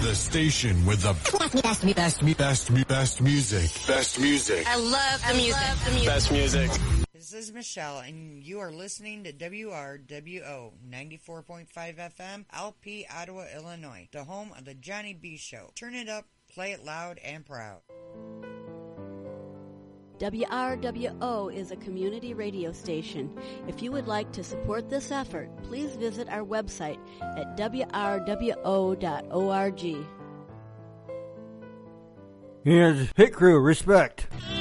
The station with the best music. Best music. I love the music. Best music. This is Michelle, and you are listening to WRWO 94.5 FM, LP, Ottawa, Illinois, the home of the Johnny B Show. Turn it up, play it loud and proud. WRWO is a community radio station. If you would like to support this effort, please visit our website at wrwo.org. Here's Hit Crew, respect.